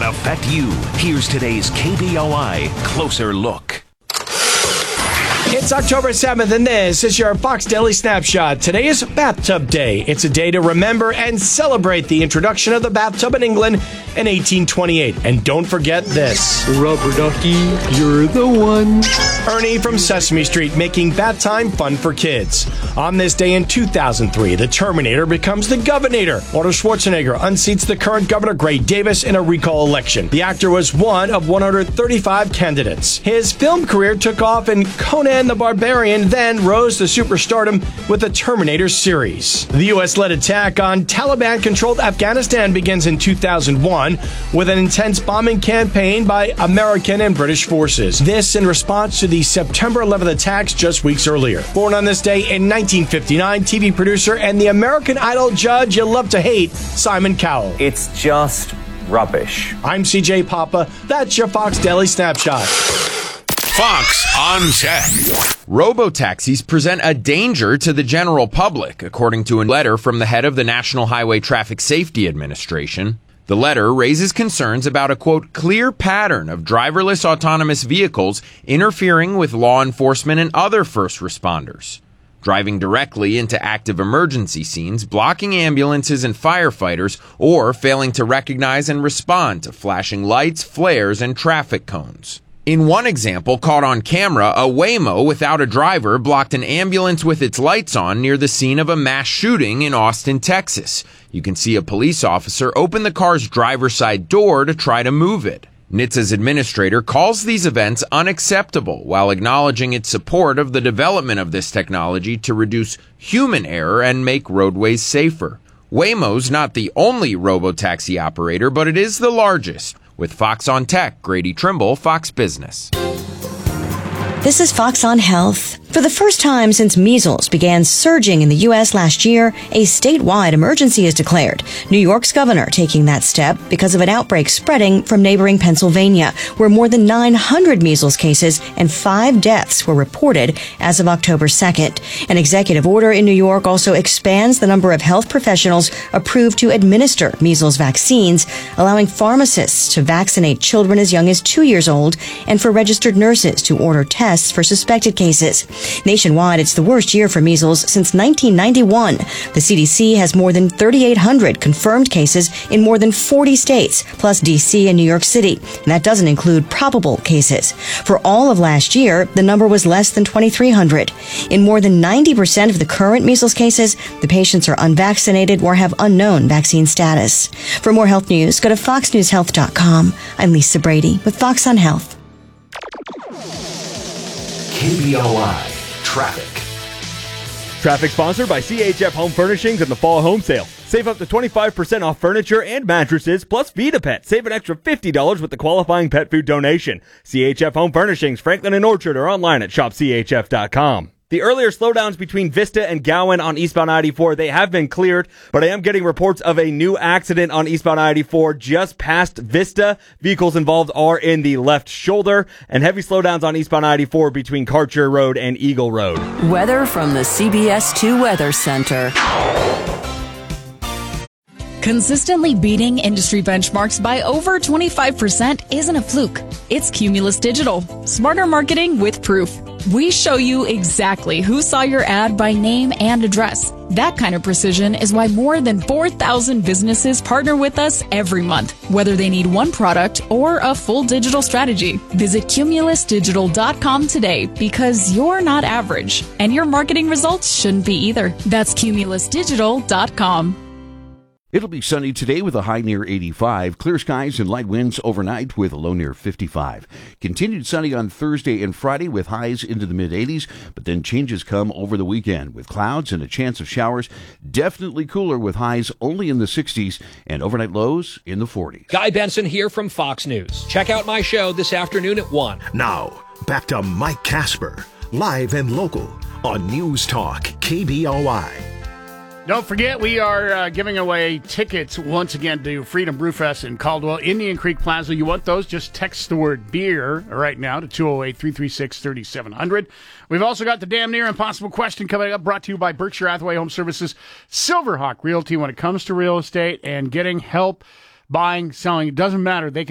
that affect you. Here's today's KBOI Closer Look. It's October 7th, and this is your Fox Daily Snapshot. Today is Bathtub Day. It's a day to remember and celebrate the introduction of the bathtub in England in 1828. And don't forget this. Rubber ducky, you're the one. Ernie from Sesame Street making bath time fun for kids. On this day in 2003, the Terminator becomes the Governator. Arnold Schwarzenegger unseats the current Governor Gray Davis in a recall election. The actor was one of 135 candidates. His film career took off in Conan the Barbarian, then rose to superstardom with the Terminator series. The U.S.-led attack on Taliban-controlled Afghanistan begins in 2001 with an intense bombing campaign by American and British forces. This in response to the September 11th attacks just weeks earlier. Born on this day in 1959, TV producer and the American Idol judge you love to hate, Simon Cowell. It's just rubbish. I'm CJ Papa. That's your Fox Daily Snapshot. Fox on Tech. Robo-taxis present a danger to the general public, according to a letter from the head of the National Highway Traffic Safety Administration. The letter raises concerns about a, quote, clear pattern of driverless autonomous vehicles interfering with law enforcement and other first responders, driving directly into active emergency scenes, blocking ambulances and firefighters, or failing to recognize and respond to flashing lights, flares, and traffic cones. In one example, caught on camera, a Waymo without a driver blocked an ambulance with its lights on near the scene of a mass shooting in Austin, Texas. You can see a police officer open the car's driver's side door to try to move it. NHTSA's administrator calls these events unacceptable while acknowledging its support of the development of this technology to reduce human error and make roadways safer. Waymo's not the only robotaxi operator, but it is the largest. With Fox on Tech, Grady Trimble, Fox Business. This is Fox on Health. For the first time since measles began surging in the U.S. last year, a statewide emergency is declared. New York's governor taking that step because of an outbreak spreading from neighboring Pennsylvania, where more than 900 measles cases and 5 deaths were reported as of October 2nd. An executive order in New York also expands the number of health professionals approved to administer measles vaccines, allowing pharmacists to vaccinate children as young as 2 years old and for registered nurses to order tests for suspected cases. Nationwide, it's the worst year for measles since 1991. The CDC has more than 3,800 confirmed cases in more than 40 states, plus D.C. and New York City. And that doesn't include probable cases. For all of last year, the number was less than 2,300. In more than 90% of the current measles cases, the patients are unvaccinated or have unknown vaccine status. For more health news, go to foxnewshealth.com. I'm Lisa Brady with Fox on Health. KBOI Traffic. Traffic sponsored by CHF Home Furnishings and the Fall Home Sale. Save up to 25% off furniture and mattresses, plus Vita Pet. Save an extra $50 with the qualifying pet food donation. CHF Home Furnishings, Franklin and Orchard, are online at shopchf.com. The earlier slowdowns between Vista and Gowan on eastbound I-84, they have been cleared, but I am getting reports of a new accident on eastbound I-84 just past Vista. Vehicles involved are in the left shoulder, and heavy slowdowns on eastbound I-84 between Karcher Road and Eagle Road. Weather from the CBS 2 Weather Center. Consistently beating industry benchmarks by over 25% isn't a fluke. It's Cumulus Digital. Smarter marketing with proof. We show you exactly who saw your ad by name and address. That kind of precision is why more than 4,000 businesses partner with us every month, whether they need one product or a full digital strategy. Visit cumulusdigital.com today because you're not average, and your marketing results shouldn't be either. That's cumulusdigital.com. It'll be sunny today with a high near 85. Clear skies and light winds overnight with a low near 55. Continued sunny on Thursday and Friday with highs into the mid-80s, but then changes come over the weekend with clouds and a chance of showers. Definitely cooler with highs only in the 60s and overnight lows in the 40s. Guy Benson here from Fox News. Check out my show this afternoon at 1. Now, back to Mike Casper, live and local on News Talk KBOI. Don't forget, we are giving away tickets once again to Freedom Brewfest in Caldwell, Indian Creek Plaza. You want those? Just text the word beer right now to 208-336-3700. We've also got the Damn Near Impossible Question coming up, brought to you by Berkshire Hathaway Home Services, Silverhawk Realty. When it comes to real estate and getting help buying, selling, it doesn't matter. They can